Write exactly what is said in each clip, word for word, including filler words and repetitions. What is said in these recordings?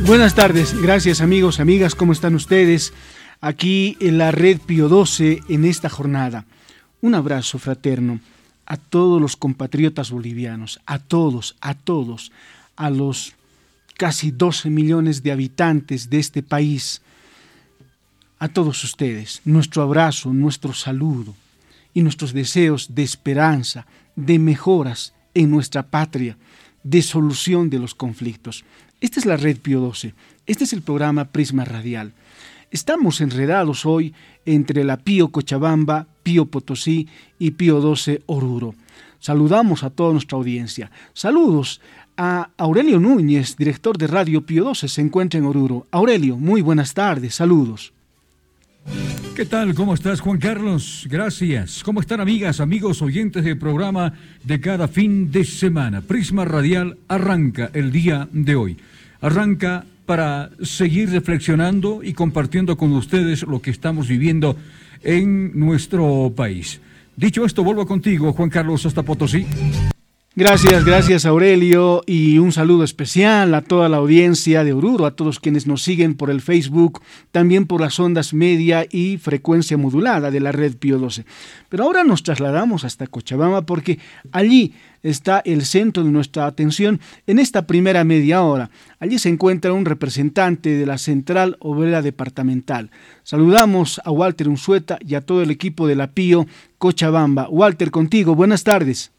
Buenas tardes, gracias amigos, amigas, ¿cómo están ustedes? Aquí en la Red Pío doce en esta jornada. Un abrazo fraterno a todos los compatriotas bolivianos, a todos, a todos, a los casi doce millones de habitantes de este país, a todos ustedes, nuestro abrazo, nuestro saludo y nuestros deseos de esperanza, de mejoras en nuestra patria, de solución de los conflictos. Esta es la Red Pío doce, este es el programa Prisma Radial. Estamos enredados hoy entre la Pío Cochabamba, Pío Potosí y Pío doce Oruro. Saludamos a toda nuestra audiencia. Saludos a Aurelio Núñez, director de Radio Pío doce, se encuentra en Oruro. Aurelio, muy buenas tardes, saludos. ¿Qué tal? ¿Cómo estás, Juan Carlos? Gracias. ¿Cómo están, amigas, amigos, oyentes del programa de cada fin de semana? Prisma Radial arranca el día de hoy. Arranca para seguir reflexionando y compartiendo con ustedes lo que estamos viviendo en nuestro país. Dicho esto, vuelvo contigo, Juan Carlos, hasta Potosí. Gracias, gracias Aurelio, y un saludo especial a toda la audiencia de Oruro, a todos quienes nos siguen por el Facebook, también por las ondas media y frecuencia modulada de la Red Pío doce. Pero ahora nos trasladamos hasta Cochabamba porque allí está el centro de nuestra atención en esta primera media hora. Allí se encuentra un representante de la Central Obrera Departamental. Saludamos a Walter Unzueta y a todo el equipo de la Pío Cochabamba. Walter, contigo, buenas tardes.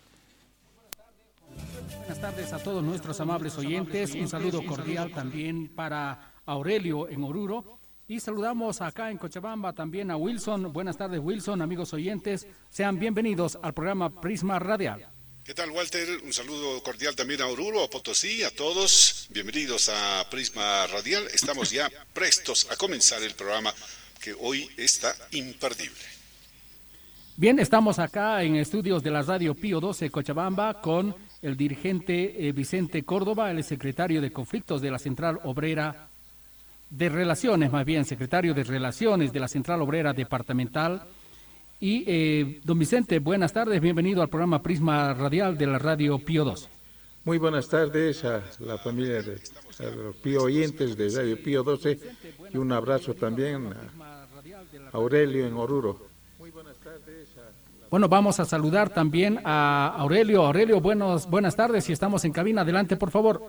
Buenas tardes a todos nuestros amables oyentes, un saludo cordial también para Aurelio en Oruro y saludamos acá en Cochabamba también a Wilson. Buenas tardes Wilson, amigos oyentes, sean bienvenidos al programa Prisma Radial. ¿Qué tal, Walter? Un saludo cordial también a Oruro, a Potosí, a todos. Bienvenidos a Prisma Radial. Estamos ya prestos a comenzar el programa que hoy está imperdible. Bien, estamos acá en estudios de la Radio Pío doce Cochabamba con el dirigente eh, Vicente Córdoba, el secretario de Conflictos de la Central Obrera de Relaciones, más bien, secretario de Relaciones de la Central Obrera Departamental. Y, eh, don Vicente, buenas tardes, bienvenido al programa Prisma Radial de la Radio Pío doce. Muy buenas tardes a la familia de a los Pío oyentes de Radio Pío doce y un abrazo también a Aurelio en Oruro. Muy buenas tardes. A... Bueno, vamos a saludar también a Aurelio. Aurelio, buenos, buenas tardes, si estamos en cabina, adelante, por favor.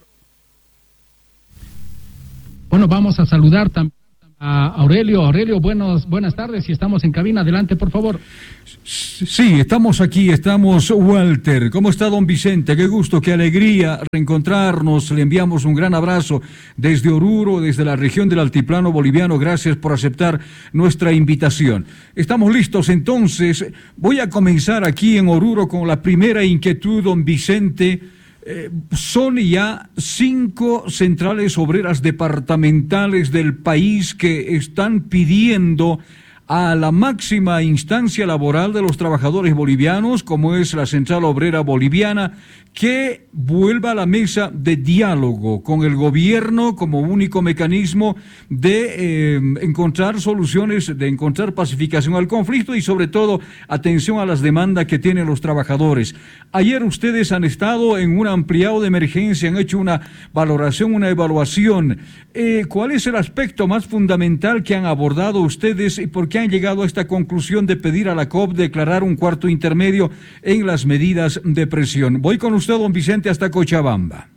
Bueno, vamos a saludar también a Aurelio. Aurelio, buenos, buenas tardes, si estamos en cabina, adelante, por favor. Sí, estamos aquí, estamos, Walter. ¿Cómo está, don Vicente? Qué gusto, qué alegría reencontrarnos. Le enviamos un gran abrazo desde Oruro, desde la región del Altiplano Boliviano. Gracias por aceptar nuestra invitación. Estamos listos, entonces. Voy a comenzar aquí en Oruro con la primera inquietud, don Vicente. Eh, son ya cinco centrales obreras departamentales del país que están pidiendo a la máxima instancia laboral de los trabajadores bolivianos, como es la Central Obrera Boliviana, que vuelva a la mesa de diálogo con el gobierno como único mecanismo de eh, encontrar soluciones, de encontrar pacificación al conflicto y sobre todo atención a las demandas que tienen los trabajadores. Ayer ustedes han estado en un ampliado de emergencia, han hecho una valoración, una evaluación. Eh, ¿Cuál es el aspecto más fundamental que han abordado ustedes y por qué han llegado a esta conclusión de pedir a la C O P declarar un cuarto intermedio en las medidas de presión? Voy con usted, don Vicente, hasta Cochabamba.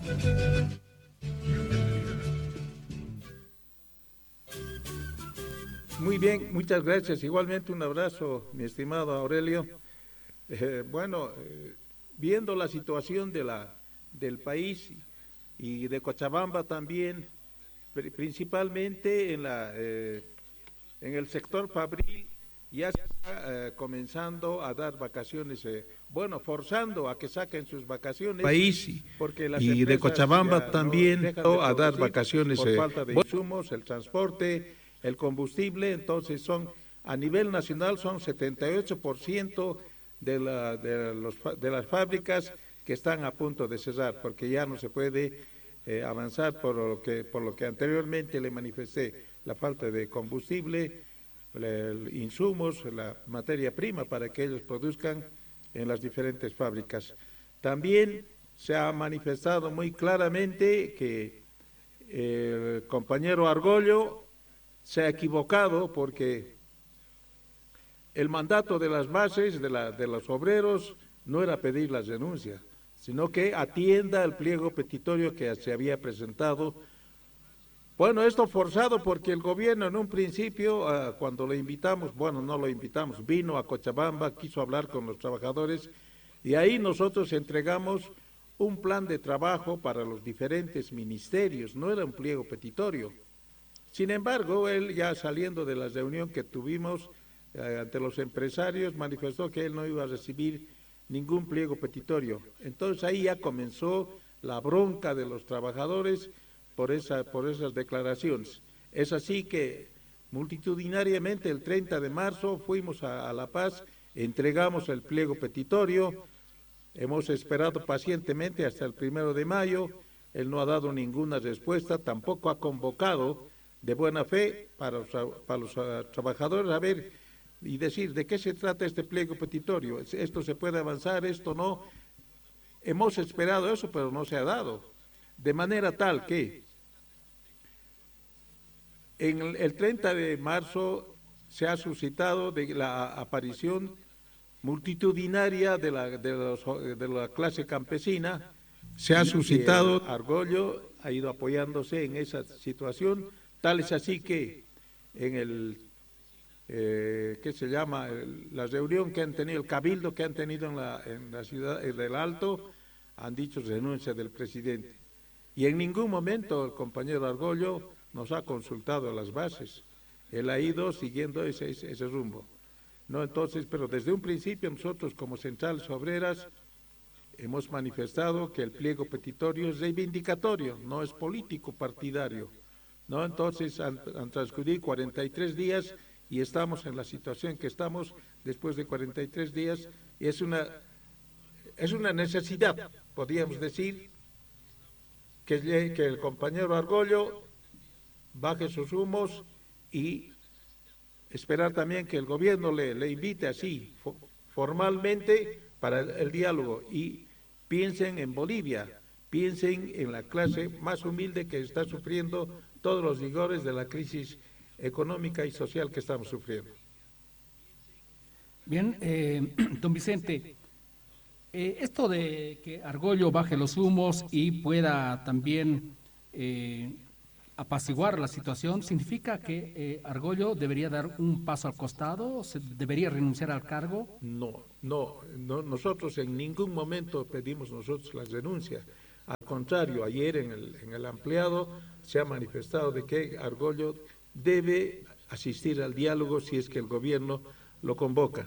Muy bien, muchas gracias. Igualmente un abrazo, mi estimado Aurelio. Eh, bueno, eh, viendo la situación de la del país y de Cochabamba también, principalmente en la eh, en el sector fabril, ya está eh, comenzando a dar vacaciones, eh, bueno, forzando a que saquen sus vacaciones. País porque las y de Cochabamba también no a dar vacaciones por eh, falta de insumos, el transporte, el combustible. Entonces son a nivel nacional son setenta y ocho por ciento de la de los de las fábricas que están a punto de cerrar porque ya no se puede eh, avanzar por lo que por lo que anteriormente le manifesté, la falta de combustible, el insumos, la materia prima para que ellos produzcan en las diferentes fábricas. También se ha manifestado muy claramente que el compañero Argollo se ha equivocado porque el mandato de las bases, de, la, de los obreros, no era pedir las denuncias, sino que atienda el pliego petitorio que se había presentado. Bueno, esto forzado porque el gobierno en un principio, uh, cuando lo invitamos, bueno, no lo invitamos, vino a Cochabamba, quiso hablar con los trabajadores y ahí nosotros entregamos un plan de trabajo para los diferentes ministerios, no era un pliego petitorio. Sin embargo, él ya saliendo de la reunión que tuvimos eh, ante los empresarios, manifestó que él no iba a recibir ningún pliego petitorio. Entonces ahí ya comenzó la bronca de los trabajadores por, esa, por esas declaraciones. Es así que multitudinariamente el treinta de marzo fuimos a, a La Paz, entregamos el pliego petitorio, hemos esperado pacientemente hasta el primero de mayo, él no ha dado ninguna respuesta, tampoco ha convocado de buena fe para los, para los uh, trabajadores a ver y decir de qué se trata este pliego petitorio, esto se puede avanzar, esto no. Hemos esperado eso, pero no se ha dado, de manera tal que en el, el treinta de marzo se ha suscitado de la aparición multitudinaria de la, de, los, de la clase campesina, se ha suscitado, Argollo ha ido apoyándose en esa situación, tal es así que en el, eh, ¿qué se llama?, el, la reunión que han tenido, el cabildo que han tenido en la, en la ciudad del Alto, han dicho renuncia del presidente. Y en ningún momento el compañero Argollo nos ha consultado a las bases, él ha ido siguiendo ese, ese, ese rumbo. No, entonces, pero desde un principio nosotros como centrales obreras hemos manifestado que el pliego petitorio es reivindicatorio, no es político partidario. No, entonces han, han transcurrido cuarenta y tres días y estamos en la situación que estamos después de cuarenta y tres días y es una, es una necesidad, podríamos decir, que, que el compañero Argollo baje sus humos y esperar también que el gobierno le, le invite así, fo, formalmente, para el, el diálogo y piensen en Bolivia, piensen en la clase más humilde que está sufriendo todos los rigores de la crisis económica y social que estamos sufriendo. Bien, eh, don Vicente, eh, esto de que Argollo baje los humos y pueda también eh, apaciguar la situación, ¿significa que eh, Argollo debería dar un paso al costado? ¿Se debería renunciar al cargo? No, no, no, nosotros en ningún momento pedimos nosotros la renuncia. Al contrario, ayer en el, en el ampliado se ha manifestado de que Argollo debe asistir al diálogo si es que el gobierno lo convoca.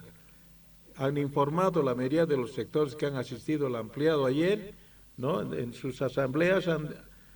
Han informado la mayoría de los sectores que han asistido al ampliado ayer, ¿no? En sus asambleas han,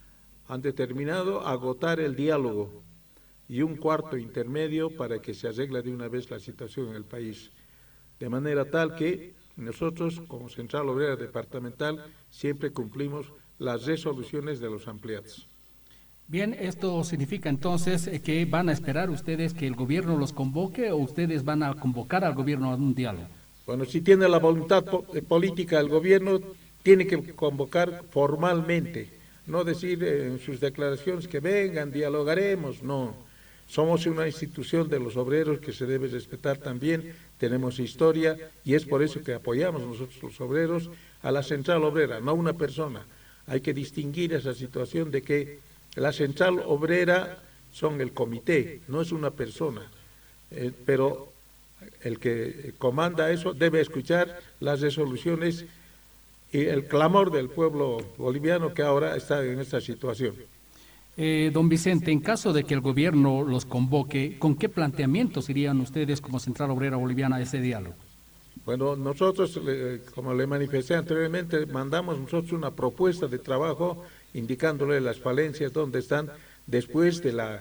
han determinado agotar el diálogo y un cuarto intermedio para que se arregle de una vez la situación en el país. De manera tal que nosotros, como Central Obrera Departamental, siempre cumplimos las resoluciones de los ampliados. Bien, esto significa entonces que van a esperar ustedes que el gobierno los convoque o ustedes van a convocar al gobierno a un diálogo. Bueno, si tiene la voluntad po política el gobierno, tiene que convocar formalmente, no decir en sus declaraciones que vengan, dialogaremos, no. Somos una institución de los obreros que se debe respetar también, tenemos historia y es por eso que apoyamos nosotros los obreros a la Central Obrera, no una persona. Hay que distinguir esa situación de que la Central Obrera son el comité, no es una persona, eh, pero el que comanda eso debe escuchar las resoluciones y el clamor del pueblo boliviano que ahora está en esta situación. Eh, don Vicente, en caso de que el gobierno los convoque, ¿con qué planteamientos irían ustedes como Central Obrera Boliviana a ese diálogo? Bueno, nosotros, eh, como le manifesté anteriormente, mandamos nosotros una propuesta de trabajo indicándole las falencias donde están después de la,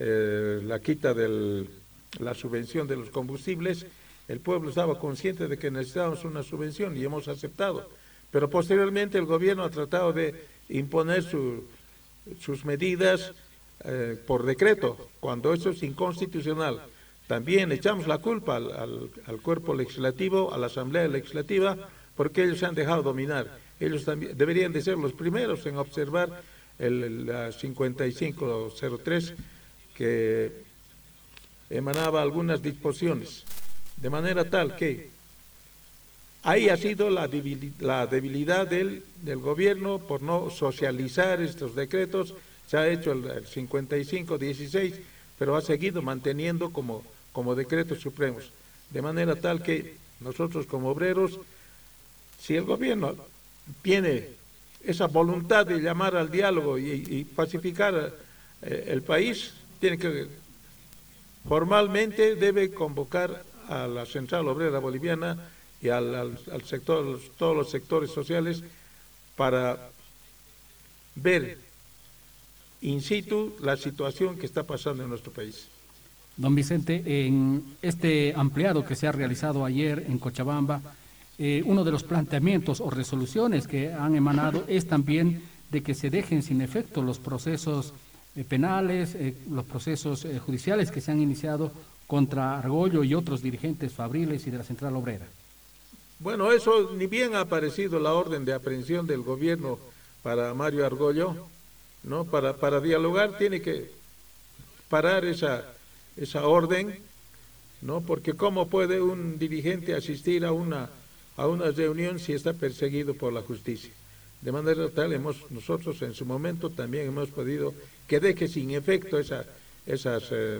eh, la quita de la subvención de los combustibles. El pueblo estaba consciente de que necesitábamos una subvención y hemos aceptado, pero posteriormente el gobierno ha tratado de imponer su, sus medidas eh, por decreto, cuando eso es inconstitucional. También echamos la culpa al, al, al cuerpo legislativo, a la Asamblea Legislativa, porque ellos se han dejado dominar. Ellos también deberían de ser los primeros en observar el, la cincuenta y cinco cero tres, que emanaba algunas disposiciones, de manera tal que ahí ha sido la debilidad, la debilidad del, del gobierno por no socializar estos decretos. Se ha hecho el, el cincuenta y cinco dieciséis, pero ha seguido manteniendo como, como decretos supremos, de manera tal que nosotros como obreros, si el gobierno tiene esa voluntad de llamar al diálogo y, y pacificar eh, el país, tiene que formalmente debe convocar a la Central Obrera Boliviana y al, al, al sector, todos los sectores sociales para ver in situ la situación que está pasando en nuestro país. Don Vicente, en este ampliado que se ha realizado ayer en Cochabamba, eh, uno de los planteamientos o resoluciones que han emanado es también de que se dejen sin efecto los procesos eh, penales, eh, los procesos eh, judiciales que se han iniciado contra Argollo y otros dirigentes fabriles y de la Central Obrera. Bueno, eso ni bien ha aparecido la orden de aprehensión del gobierno para Mario Argollo, ¿no? Para, para dialogar tiene que parar esa, esa orden, ¿no? Porque ¿cómo puede un dirigente asistir a una, a una reunión si está perseguido por la justicia? De manera tal, hemos, nosotros en su momento también hemos pedido que deje sin efecto esa, esas eh,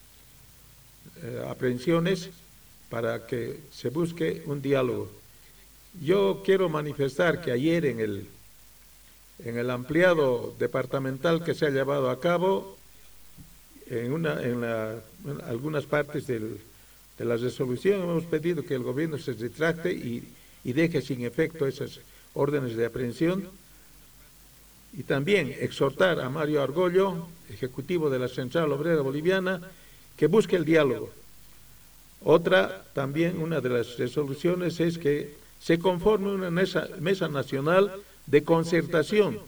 eh, aprehensiones para que se busque un diálogo. Yo quiero manifestar que ayer en el En el ampliado departamental que se ha llevado a cabo, en, una, en, la, en algunas partes del, de la resolución hemos pedido que el gobierno se retracte y, y deje sin efecto esas órdenes de aprehensión, y también exhortar a Mario Argollo, ejecutivo de la Central Obrera Boliviana, que busque el diálogo. Otra, también una de las resoluciones es que se conforme una mesa, mesa nacional de concertación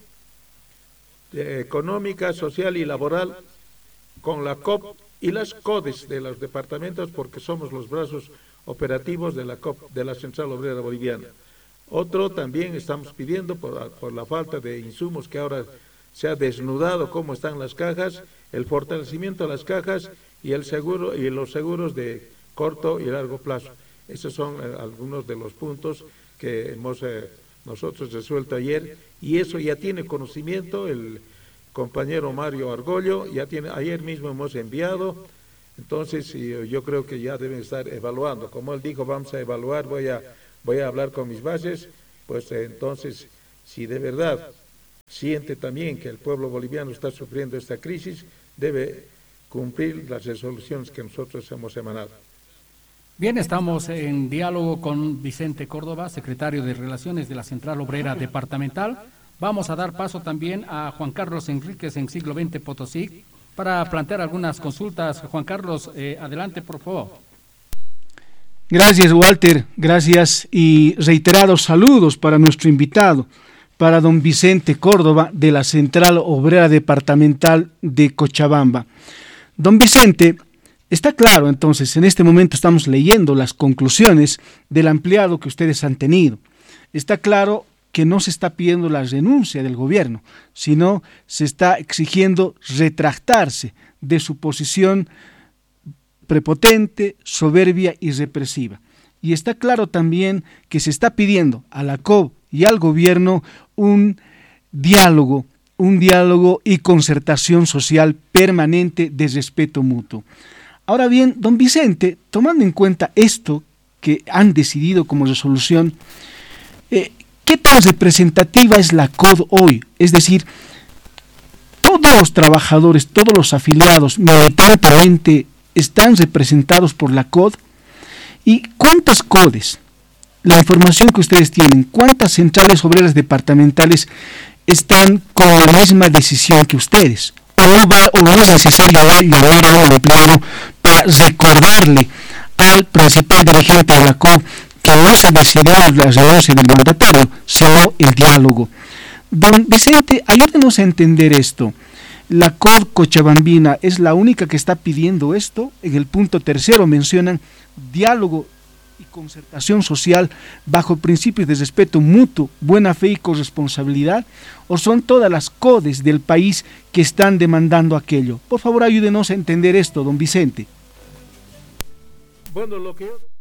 de económica, social y laboral con la C O P y las CODES de los departamentos, porque somos los brazos operativos de la C O P, de la Central Obrera Boliviana. Otro también estamos pidiendo por, por la falta de insumos que ahora se ha desnudado cómo están las cajas, el fortalecimiento de las cajas y el seguro y los seguros de corto y largo plazo. Esos son eh, algunos de los puntos que hemos eh, nosotros resuelto ayer, y eso ya tiene conocimiento el compañero Mario Argollo, ya tiene, ayer mismo hemos enviado, entonces yo creo que ya deben estar evaluando. Como él dijo, vamos a evaluar, voy a, voy a hablar con mis bases, pues entonces, si de verdad siente también que el pueblo boliviano está sufriendo esta crisis, debe cumplir las resoluciones que nosotros hemos emanado. Bien, estamos en diálogo con Vicente Córdoba, secretario de Relaciones de la Central Obrera Departamental. Vamos a dar paso también a Juan Carlos Enríquez en Siglo veinte Potosí para plantear algunas consultas. Juan Carlos, eh, adelante, por favor. Gracias, Walter, gracias y reiterados saludos para nuestro invitado, para don Vicente Córdoba de la Central Obrera Departamental de Cochabamba. Don Vicente, está claro, entonces, en este momento estamos leyendo las conclusiones del ampliado que ustedes han tenido. Está claro que no se está pidiendo la renuncia del gobierno, sino se está exigiendo retractarse de su posición prepotente, soberbia y represiva. Y está claro también que se está pidiendo a la C O B y al gobierno un diálogo, un diálogo y concertación social permanente de respeto mutuo. Ahora bien, don Vicente, tomando en cuenta esto que han decidido como resolución, eh, ¿qué tan representativa es la C O D hoy? Es decir, todos los trabajadores, todos los afiliados militantemente están representados por la C O D. ¿Y cuántas C O Ds? La información que ustedes tienen, ¿cuántas centrales obreras departamentales están con la misma decisión que ustedes? ¿O, va, o no es necesario llamar a un empleado para recordarle al principal dirigente de la C O D que no se decidió la renuncia del mandatario, sino el diálogo? Don Vicente, ayúdenos a entender esto. La C O D cochabambina es la única que está pidiendo esto. En el punto tercero mencionan diálogo y concertación social bajo principios de respeto mutuo, buena fe y corresponsabilidad? ¿O son todas las CODES del país que están demandando aquello? Por favor, ayúdenos a entender esto, don Vicente. Bueno, lo que yo...